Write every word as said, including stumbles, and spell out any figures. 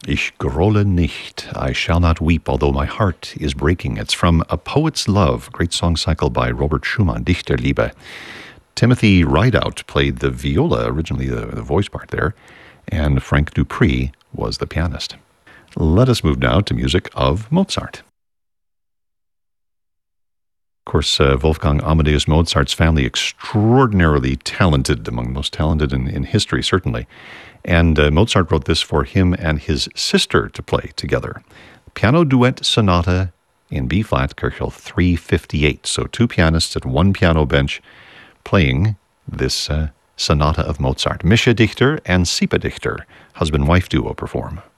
Ich grolle nicht, I shall not weep, although my heart is breaking. It's from A Poet's Love, great song cycle by Robert Schumann, Dichterliebe. Timothy Rideout played the viola, originally the, the voice part there, and Frank Dupree was the pianist. Let us move now to music of Mozart. Of course, uh, Wolfgang Amadeus Mozart's family extraordinarily talented, among the most talented in, in history, certainly. And uh, Mozart wrote this for him and his sister to play together. Piano Duet Sonata in B-flat, Köchel three fifty-eight. So two pianists at one piano bench playing this uh, sonata of Mozart. Mischa Dichter and Sipa Dichter, husband-wife duo, perform.